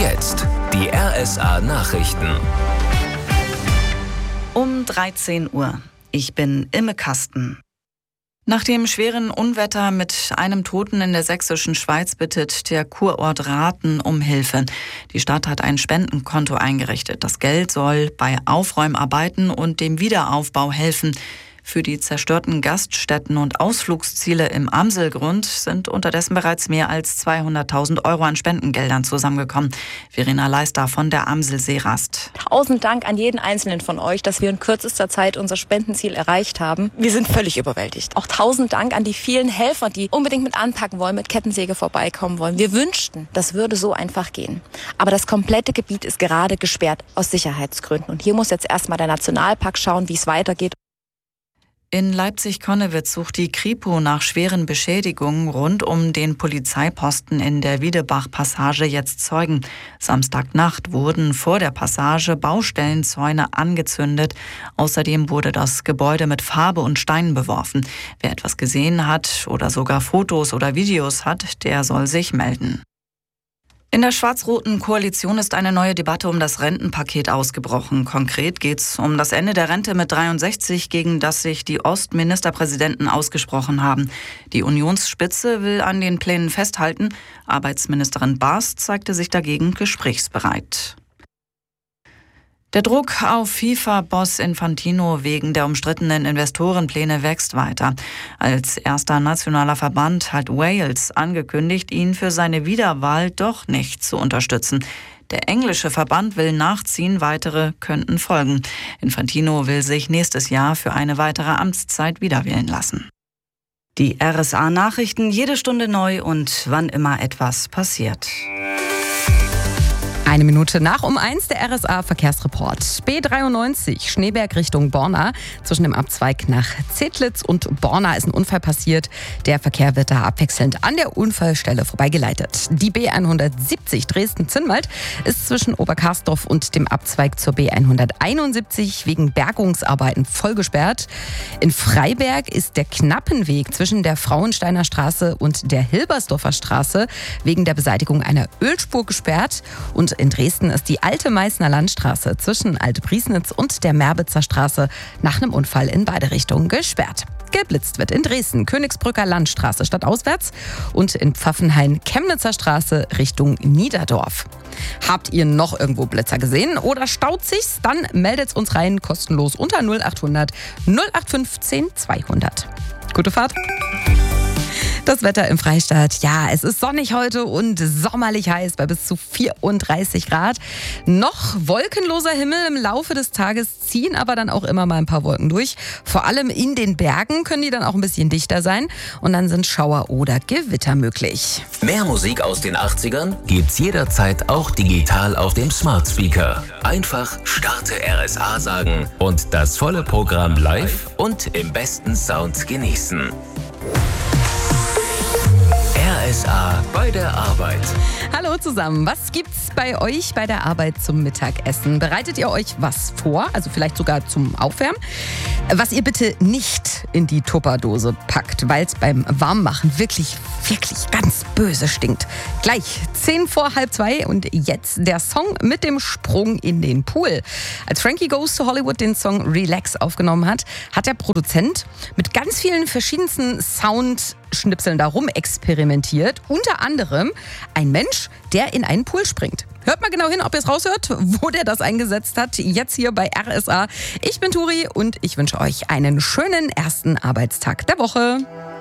jetzt die RSA Nachrichten. Um 13 Uhr. Ich bin Imme Kasten. Nach dem schweren Unwetter mit einem Toten in der sächsischen Schweiz bittet der Kurort Rathen um Hilfe. Die Stadt hat ein Spendenkonto eingerichtet. Das Geld soll bei Aufräumarbeiten und dem Wiederaufbau helfen. Für die zerstörten Gaststätten und Ausflugsziele im Amselgrund sind unterdessen bereits mehr als 200.000 Euro an Spendengeldern zusammengekommen. Verena Leister von der Amsel-Seerast. 1000 Dank an jeden Einzelnen von euch, dass wir in kürzester Zeit unser Spendenziel erreicht haben. Wir sind völlig überwältigt. Auch 1000 Dank an die vielen Helfer, die unbedingt mit anpacken wollen, mit Kettensäge vorbeikommen wollen. Wir wünschten, das würde so einfach gehen. Aber das komplette Gebiet ist gerade gesperrt aus Sicherheitsgründen. Und hier muss jetzt erstmal der Nationalpark schauen, wie es weitergeht. In Leipzig-Konnewitz sucht die Kripo nach schweren Beschädigungen rund um den Polizeiposten in der Wiedebach-Passage jetzt Zeugen. Samstagnacht wurden vor der Passage Baustellenzäune angezündet. Außerdem wurde das Gebäude mit Farbe und Steinen beworfen. Wer etwas gesehen hat oder sogar Fotos oder Videos hat, der soll sich melden. In der schwarz-roten Koalition ist eine neue Debatte um das Rentenpaket ausgebrochen. Konkret geht es um das Ende der Rente mit 63, gegen das sich die Ostministerpräsidenten ausgesprochen haben. Die Unionsspitze will an den Plänen festhalten. Arbeitsministerin Baas zeigte sich dagegen gesprächsbereit. Der Druck auf FIFA-Boss Infantino wegen der umstrittenen Investorenpläne wächst weiter. Als erster nationaler Verband hat Wales angekündigt, ihn für seine Wiederwahl doch nicht zu unterstützen. Der englische Verband will nachziehen, weitere könnten folgen. Infantino will sich nächstes Jahr für eine weitere Amtszeit wiederwählen lassen. Die RSA-Nachrichten jede Stunde neu und wann immer etwas passiert. 1 Minute nach 1 der RSA-Verkehrsreport. B93 Schneeberg Richtung Borna. Zwischen dem Abzweig nach Zedlitz und Borna ist ein Unfall passiert. Der Verkehr wird da abwechselnd an der Unfallstelle vorbeigeleitet. Die B170 Dresden-Zinnwald ist zwischen Oberkarsdorf und dem Abzweig zur B171 wegen Bergungsarbeiten voll gesperrt. In Freiberg ist der Knappenweg zwischen der Frauensteiner Straße und der Hilbersdorfer Straße wegen der Beseitigung einer Ölspur gesperrt. Und in Dresden ist die Alte Meißner Landstraße zwischen Alt-Priesnitz und der Merbitzer Straße nach einem Unfall in beide Richtungen gesperrt. Geblitzt wird in Dresden Königsbrücker Landstraße stadtauswärts und in Pfaffenhain Chemnitzer Straße Richtung Niederdorf. Habt ihr noch irgendwo Blitzer gesehen oder staut sich's? Dann meldet's uns rein, kostenlos unter 0800 0815 200. Gute Fahrt! Das Wetter im Freistaat, ja, es ist sonnig heute und sommerlich heiß bei bis zu 34 Grad. Noch wolkenloser Himmel im Laufe des Tages, ziehen aber dann auch immer mal ein paar Wolken durch. Vor allem in den Bergen können die dann auch ein bisschen dichter sein und dann sind Schauer oder Gewitter möglich. Mehr Musik aus den 80ern gibt's jederzeit auch digital auf dem Smart Speaker. Einfach Starte RSA sagen und das volle Programm live und im besten Sound genießen. RSA bei der Arbeit. Hallo zusammen, was gibt's bei euch bei der Arbeit zum Mittagessen? Bereitet ihr euch was vor, also vielleicht sogar zum Aufwärmen? Was ihr bitte nicht in die Tupperdose packt, weil es beim Warmmachen wirklich ganz böse stinkt. Gleich 1:10 und jetzt der Song mit dem Sprung in den Pool. Als Frankie Goes to Hollywood den Song Relax aufgenommen hat, hat der Produzent mit ganz vielen verschiedensten Soundschnipseln darum experimentiert. Unter anderem ein Mensch, der in einen Pool springt. Hört mal genau hin, ob ihr es raushört, wo der das eingesetzt hat. Jetzt hier bei RSA. Ich bin Turi und ich wünsche euch einen schönen ersten Arbeitstag der Woche.